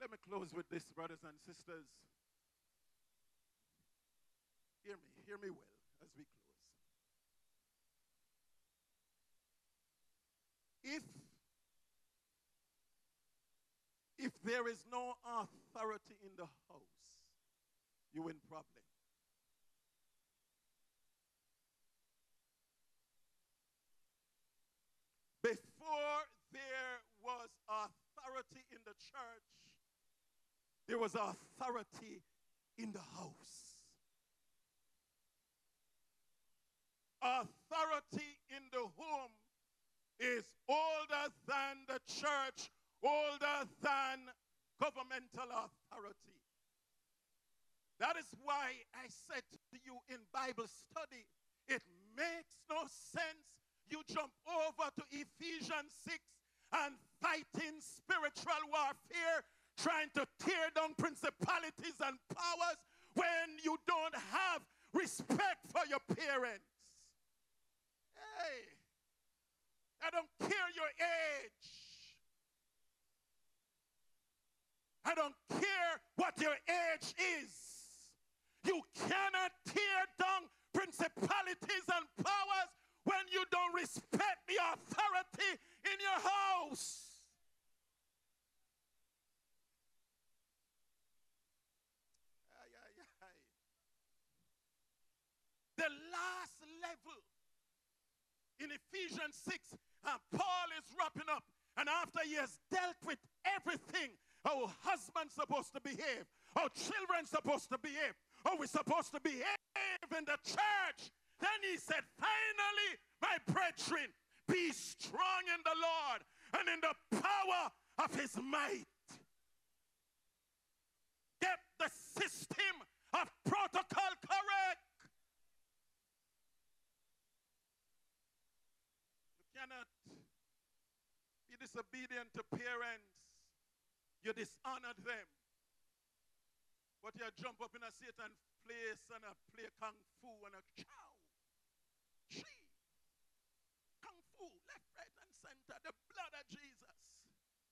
Let me close with this, brothers and sisters. Hear me well as we close. If there is no authority in the house, you're in problem. Before there was authority in the church, there was authority in the house. Authority in the home is older than the church, older than governmental authority. That is why I said to you in Bible study, it makes no sense you jump over to Ephesians 6 and fighting spiritual warfare, trying to tear down principalities and powers when you don't have respect for your parents. Hey, I don't care your age. I don't care what your age is. You cannot tear down principalities and powers when you don't respect the authority in your house. The last level in Ephesians 6, Paul is wrapping up, and after he has dealt with everything, how husband's supposed to behave, how children's supposed to behave, how we're supposed to behave in the church, then he said, finally, my brethren, be strong in the Lord and in the power of his might. Get the system of protocol correct. You cannot be disobedient to parents. You dishonor them. But you jump up in a Satan place and play kung fu and a chow. Chi. Kung fu, left, right, and center. The blood of Jesus.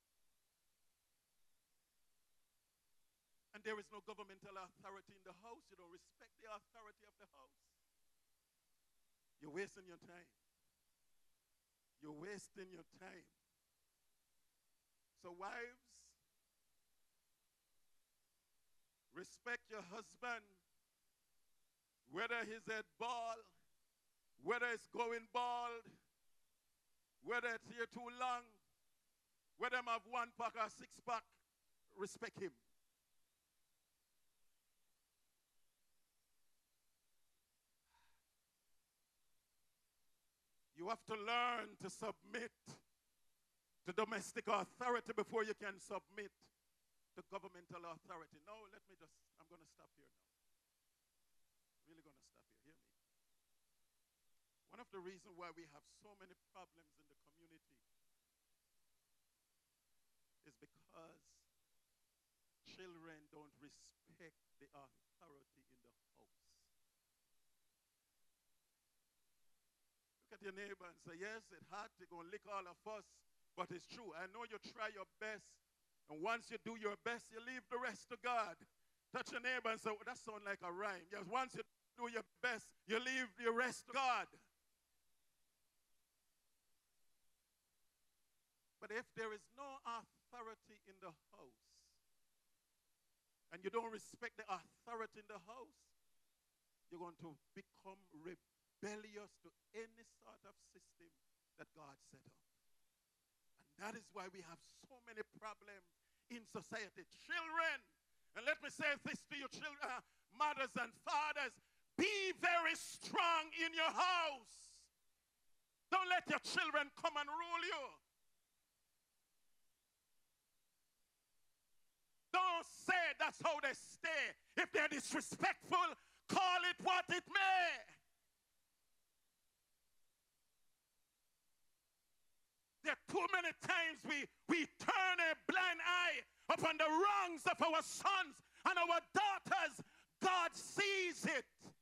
And there is no governmental authority in the house. You don't respect the authority of the house. You're wasting your time. You're wasting your time. So wives, respect your husband, whether he's head bald, whether it's going bald, whether it's here too long, whether him have 1-pack or 6-pack, respect him. You have to learn to submit to domestic authority before you can submit to governmental authority. No, I'm going to stop here now. Really going to stop here. Hear me. One of the reasons why we have so many problems in the community is because children don't respect the authority in the house. Look at your neighbor and say, yes, it's hard to go and lick all of us, but it's true. I know you try your best, and once you do your best, you leave the rest to God. Touch your neighbor and say, well, that sounds like a rhyme. Yes, once you do your best, you leave the rest to God. But if there is no authority in the house, and you don't respect the authority in the house, you're going to become rebellious to any sort of system that God set up. And that is why we have so many problems in society. Children, and let me say this to you, children, mothers and fathers, be very strong in your house. Don't let your children come and rule you. Don't say that's how they stay. If they're disrespectful, call it what it may. There are too many times we turn a blind eye upon the wrongs of our sons and our daughters. God sees it.